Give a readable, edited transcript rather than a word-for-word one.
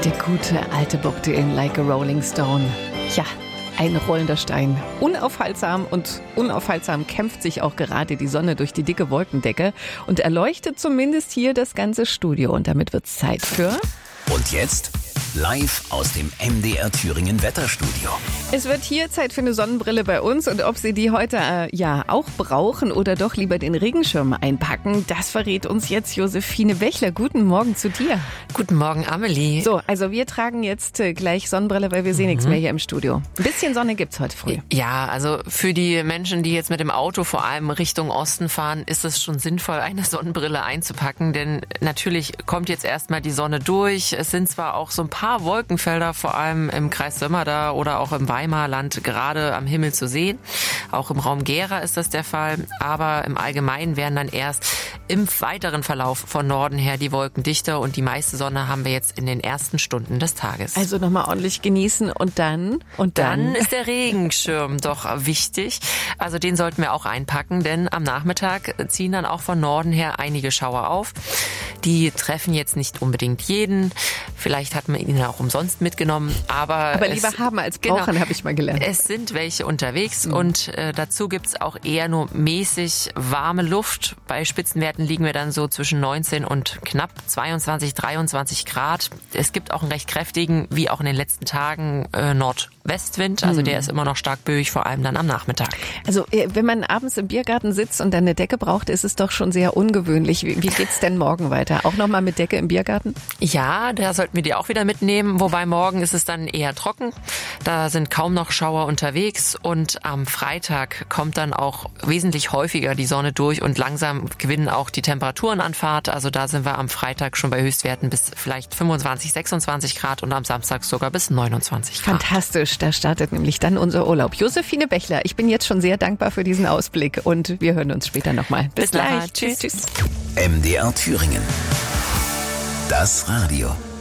Der gute alte Bob Dylan, Like a Rolling Stone. Ja, ein rollender Stein. Unaufhaltsam und unaufhaltsam kämpft sich auch gerade die Sonne durch die dicke Wolkendecke und erleuchtet zumindest hier das ganze Studio. Und damit wird's Zeit für... Und jetzt live aus dem MDR Thüringen Wetterstudio. Es wird hier Zeit für eine Sonnenbrille bei uns und ob Sie die heute auch brauchen oder doch lieber den Regenschirm einpacken, das verrät uns jetzt Josephine Bächler. Guten Morgen zu dir. Guten Morgen, Amelie. So, also wir tragen jetzt gleich Sonnenbrille, weil wir sehen nichts mehr hier im Studio. Ein bisschen Sonne gibt's heute früh. Ja, also für die Menschen, die jetzt mit dem Auto vor allem Richtung Osten fahren, ist es schon sinnvoll, eine Sonnenbrille einzupacken, denn natürlich kommt jetzt erstmal die Sonne durch. Es sind zwar auch so ein paar Wolkenfelder, vor allem im Kreis Sömmerda oder auch im Weimarland, gerade am Himmel zu sehen. Auch im Raum Gera ist das der Fall, aber im Allgemeinen werden dann erst im weiteren Verlauf von Norden her die Wolken dichter und die meiste Sonne haben wir jetzt in den ersten Stunden des Tages. Also nochmal ordentlich genießen und dann? Dann ist der Regenschirm doch wichtig. Also den sollten wir auch einpacken, denn am Nachmittag ziehen dann auch von Norden her einige Schauer auf. Die treffen jetzt nicht unbedingt jeden. Vielleicht hat man ihn auch umsonst mitgenommen. Aber lieber haben als brauchen, habe ich mal gelernt. Es sind welche unterwegs und dazu gibt's auch eher nur mäßig warme Luft. Bei Spitzenwerten liegen wir dann so zwischen 19 und knapp 22, 23 Grad. Es gibt auch einen recht kräftigen, wie auch in den letzten Tagen, Nordwestwind. Also der ist immer noch stark böig, vor allem dann am Nachmittag. Also wenn man abends im Biergarten sitzt und dann eine Decke braucht, ist es doch schon sehr ungewöhnlich. Wie geht's denn morgen weiter? Auch nochmal mit Decke im Biergarten? Ja, da sollten wir die auch wieder mitnehmen. Wobei morgen ist es dann eher trocken. Da sind kaum noch Schauer unterwegs. Und am Freitag kommt dann auch wesentlich häufiger die Sonne durch und langsam gewinnen auch die Temperaturen an Fahrt. Also da sind wir am Freitag schon bei Höchstwerten bis vielleicht 25, 26 Grad und am Samstag sogar bis 29 Grad. Fantastisch, da startet nämlich dann unser Urlaub. Josephine Bächler, ich bin jetzt schon sehr dankbar für diesen Ausblick und wir hören uns später nochmal. Bis gleich. Tschüss. MDR Thüringen. Das Radio.